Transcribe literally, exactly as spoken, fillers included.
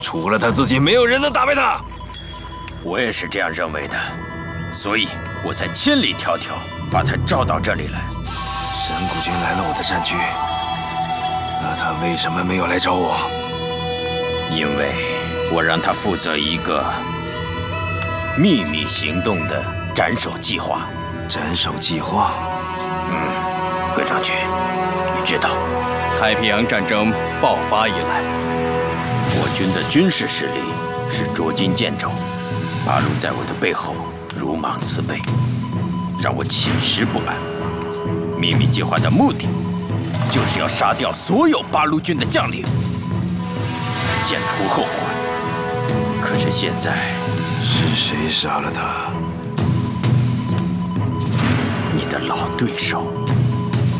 除了他自己，没有人能打败他。 我也是这样认为的，所以我才千里迢迢把他召到这里来。 山谷君来了我的战区，那他为什么没有来找我？ 因为我让他负责一个秘密行动的斩首计划。 斩首计划？ 嗯，葛将军，你知道， 太平洋战争爆发以来， 我军的军事实力是捉襟见肘，八路在我的背后如芒刺背，让我寝食不安。秘密计划的目的，就是要杀掉所有八路军的将领，剪除后患。可是现在， 是谁杀了他？ 你的老对手。